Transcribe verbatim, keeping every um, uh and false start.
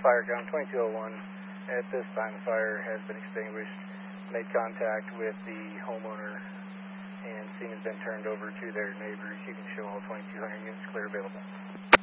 fire count twenty-two oh one. At this time, the fire has been extinguished. Made contact with the homeowner, and scene has been turned over to their neighbors. You can show all twenty-two hundred units clear available.